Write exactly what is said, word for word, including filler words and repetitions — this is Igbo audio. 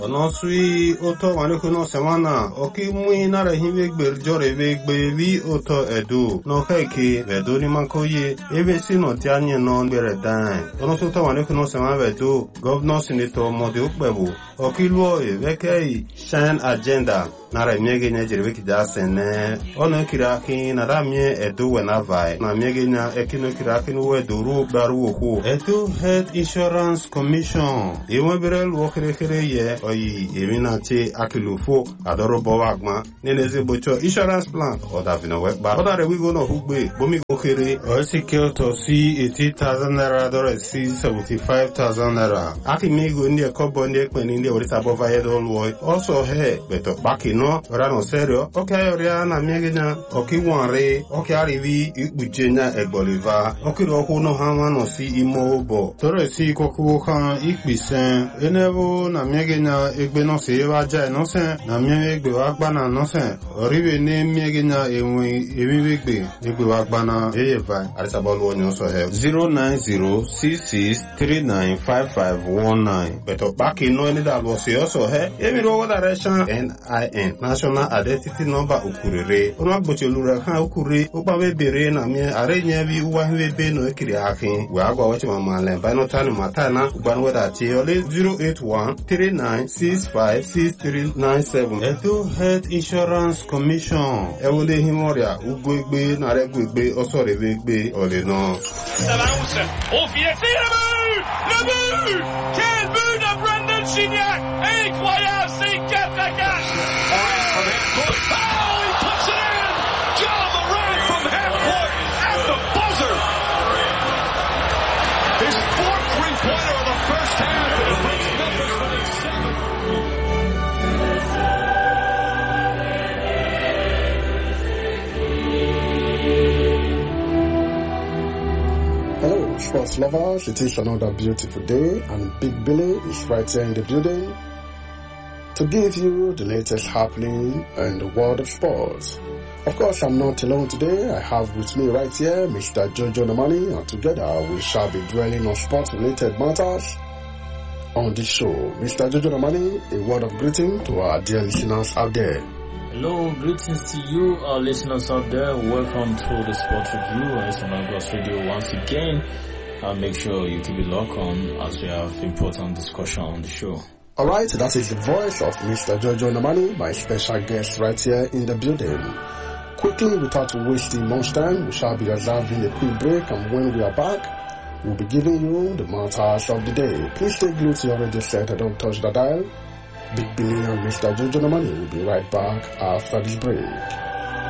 Ono sui oto manekuno semana oki mui nara hive gberjore ve gbevi oto edu no keke vedo ni mankoye ebe sino tianye non bere dan ono soto manekuno semana vedo governor senator mode ukbebu oki luo e veke shine agenda nara miege nya jerebe kidasene ono kiraki nara mie edu wenavai na miege nya ekino kiraki no weduru baru oku edu health insurance commission ewe bere luo kere kere ye oyi emina che akilufo adoro bowagma neneze bocho insurance plan oda vino weba oda re wigo no hugbe bomi go kere o secure to see eighty thousand naira dore see seventy-five thousand naira aki migo ndi kobo ndi ekpeni ndi orita bova hedo luo also he beto baki no ora no serio okay oria na miegenya oki wanre oki arivi ikbujenya egboliva oki ro hu no hanwa no si imo obo dore si koku kan ikpisen enevo na miegenya egbe no se wa ja no se na miege egbe wa gba na no se oriwe ne miegenya enwe ewiwe egbe egbe wa gba na eyeva arisabolu onyo so he zero nine zero six six three nine five five one nine beto baki no any that was also he emi ro direction N I N national identity number ukurere ono gboche lura kan ukure opa we bere na mi are nya bi uwa we be no ekiri akin we agwa wachi mama le ba no tanu matana ugban we da ti ole zero eight one three nine six five six three nine seven Edo Health Insurance Commission ewole himoria ugwegbe na regwegbe osore wegbe ole no Savanse au filet le but le but quel but de Brendan Gignac incroyable c'est quatre à quatre oh he puts it in John Moran from half court at the buzzer his fourth three-pointer of the first half and it makes Memphis within seven. Hello, sports lovers. It is another beautiful day, and Big Billy is right here in the building to give you the latest happening in the world of sports. Of course, I'm not alone today. I have with me right here Mister Jojo Namani, and together we shall be dwelling on sports-related matters on this show. Mister Jojo Namani, a word of greeting to our dear listeners out there. Hello, greetings to you, our listeners out there. Welcome to the Sports Review on S M L Gross Radio once again. Uh, make sure you keep it locked on as we have important discussion on the show. Alright, that is the voice of Mister Jojo Namani, my special guest right here in the building. Quickly, without wasting much time, we shall be observing a quick break, and when we are back, we'll be giving you the matters of the day. Please stay glued to your radio set and don't touch the dial. Big Billy and Mister Jojo Namani will be right back after this break.